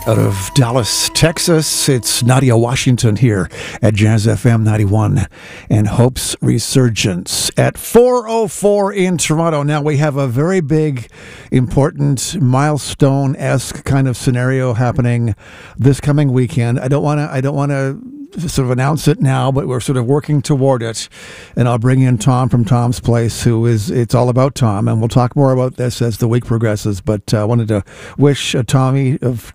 Out of Dallas, Texas, it's Nadia Washington here at Jazz FM 91 and Hope's Resurgence at 4:04 in Toronto. Now we have a very big, important, milestone-esque kind of scenario happening this coming weekend. I don't want to sort of announce it now, but we're sort of working toward it. And I'll bring in Tom from Tom's Place, it's all about Tom, and we'll talk more about this as the week progresses. But I wanted to wish Tommy